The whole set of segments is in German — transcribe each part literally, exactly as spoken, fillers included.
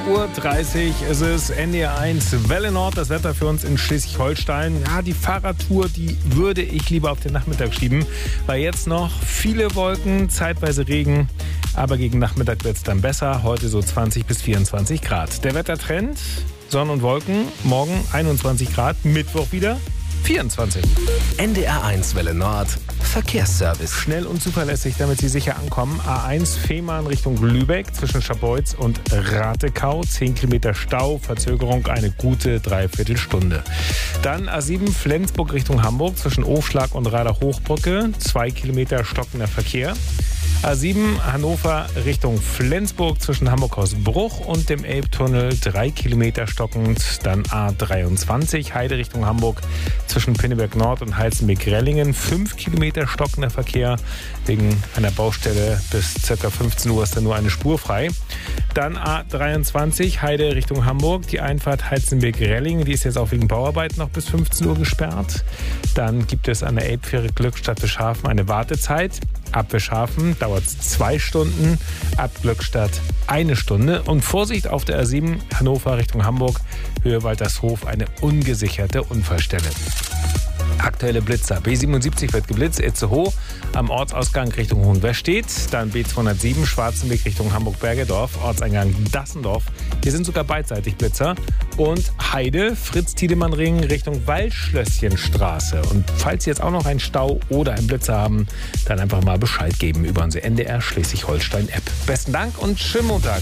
Uhr dreißig ist es, N D R eins Welle Nord, das Wetter für uns in Schleswig-Holstein. Ja, die Fahrradtour, die würde ich lieber auf den Nachmittag schieben, weil jetzt noch viele Wolken, zeitweise Regen, aber gegen Nachmittag wird es dann besser. Heute so zwanzig bis vierundzwanzig Grad. Der Wettertrend, Sonne und Wolken, morgen einundzwanzig Grad, Mittwoch wieder vierundzwanzig. N D R eins Welle Nord, Verkehrsservice. Schnell und zuverlässig, damit Sie sicher ankommen. A eins Fehmarn Richtung Lübeck zwischen Scharbeutz und Ratekau. zehn Kilometer Stau, Verzögerung eine gute Dreiviertelstunde. Dann A sieben Flensburg Richtung Hamburg zwischen Ofschlag und Rader-Hochbrücke. zwei Kilometer stockender Verkehr. A sieben Hannover Richtung Flensburg zwischen Hamburg-Hausbruch und dem Elbtunnel drei Kilometer stockend. Dann A dreiundzwanzig Heide Richtung Hamburg zwischen Pinneberg Nord und Heizenberg-Rellingen fünf Kilometer stockender Verkehr. Wegen einer Baustelle bis ca. fünfzehn Uhr ist da nur eine Spur frei. Dann A dreiundzwanzig Heide Richtung Hamburg. Die Einfahrt Heizenberg-Rellingen, die ist jetzt auch wegen Bauarbeit noch bis fünfzehn Uhr gesperrt. Dann gibt es an der Elbfähre Glückstadt Bischhafen eine Wartezeit. Ab Bischhafen dauert es zwei Stunden, ab Glückstadt eine Stunde. Und Vorsicht auf der A sieben Hannover Richtung Hamburg, Höhe Waltershof, eine ungesicherte Unfallstelle. Aktuelle Blitzer. B siebenundsiebzig wird geblitzt, Itzehoe am Ortsausgang Richtung Hohenwestedt. Dann B zweihundertsieben Schwarzenberg Richtung Hamburg-Bergedorf, Ortseingang Dassendorf. Hier sind sogar beidseitig Blitzer. Und Heide, Fritz-Tiedemann-Ring Richtung Waldschlösschenstraße. Und falls Sie jetzt auch noch einen Stau oder einen Blitzer haben, dann einfach mal Bescheid geben über unsere N D R Schleswig-Holstein-App. Besten Dank und schönen Montag.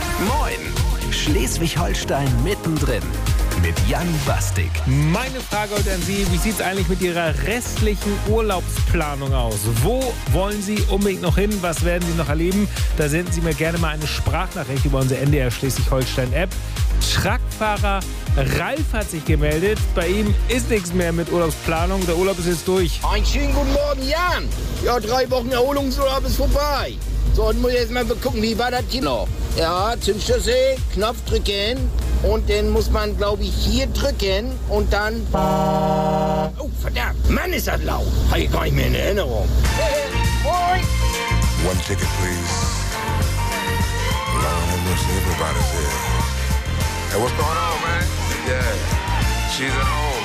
Moin, Schleswig-Holstein mittendrin. Mit Jan Bastik. Meine Frage heute an Sie, wie sieht es eigentlich mit Ihrer restlichen Urlaubsplanung aus? Wo wollen Sie unbedingt noch hin? Was werden Sie noch erleben? Da senden Sie mir gerne mal eine Sprachnachricht über unsere N D R Schleswig-Holstein-App. Truckfahrer Ralf hat sich gemeldet. Bei ihm ist nichts mehr mit Urlaubsplanung. Der Urlaub ist jetzt durch. Einen schönen guten Morgen, Jan. Ja, drei Wochen Erholungsurlaub ist vorbei. So, dann muss ich jetzt mal gucken, wie war das hier noch? Ja, Zündschlüssel, Knopf drücken und dann muss man, glaube ich, hier drücken und dann... Oh, verdammt, Mann, ist das laut. Habe ich gar nicht mehr in Erinnerung. Moin. One ticket, please. Lord have mercy, everybody's here. Hey, what's going on, man? Yeah, she's at home.